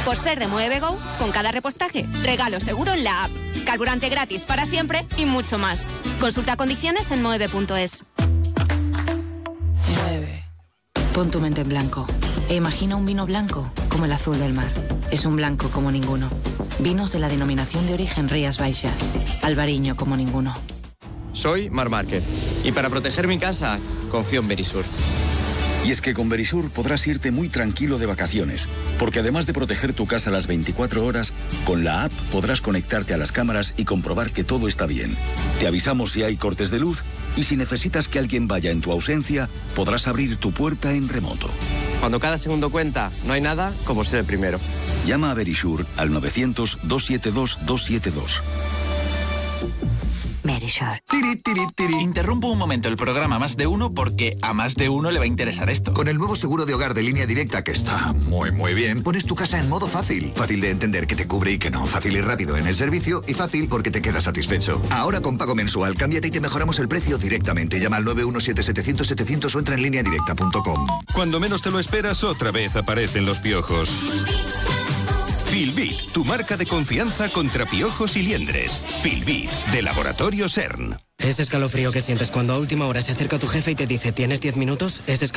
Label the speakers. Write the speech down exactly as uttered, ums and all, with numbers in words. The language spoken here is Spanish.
Speaker 1: Por ser de Moeve Go, con cada repostaje, regalo seguro en la app. Carburante gratis para siempre y mucho más. Consulta condiciones en moeve punto es.
Speaker 2: Mueve. Pon tu mente en blanco e imagina un vino blanco como el azul del mar. Es un blanco como ninguno. Vinos de la denominación de origen Rías Baixas. Albariño como ninguno.
Speaker 3: Soy Mar Márquez y para proteger mi casa confío en Verisur.
Speaker 4: Y es que con Verisur podrás irte muy tranquilo de vacaciones, porque además de proteger tu casa las veinticuatro horas, con la app podrás conectarte a las cámaras y comprobar que todo está bien. Te avisamos si hay cortes de luz y si necesitas que alguien vaya en tu ausencia, podrás abrir tu puerta en remoto.
Speaker 3: Cuando cada segundo cuenta, no hay nada como ser el primero.
Speaker 4: Llama a Verisur al novecientos, doscientos setenta y dos, doscientos setenta y dos.
Speaker 2: Verisur.
Speaker 5: Tiri, tiri, tiri. Interrumpo un momento el programa Más de Uno porque a más de uno le va a interesar esto.
Speaker 6: Con el nuevo seguro de hogar de Línea Directa, que está muy muy bien, pones tu casa en modo fácil. Fácil de entender que te cubre y que no. Fácil y rápido en el servicio y fácil porque te quedas satisfecho. Ahora con pago mensual, cámbiate y te mejoramos el precio directamente. Llama al nueve uno siete, setecientos, setecientos o entra en línea directa punto com.
Speaker 7: Cuando menos te lo esperas, otra vez aparecen los piojos. Filbit, tu marca de confianza contra piojos y liendres. Filbit, de Laboratorio CERN.
Speaker 8: Ese escalofrío que sientes cuando a última hora se acerca tu jefe y te dice ¿tienes diez minutos? Ese escalofrío